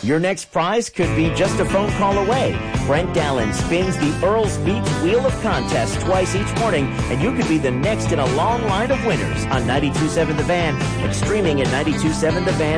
Your next prize could be just a phone call away. Brent Dallin spins the Earl's Beach Wheel of Contest twice each morning, and you could be the next in a long line of winners on 92.7 The Van and streaming at 92.7thevan.com.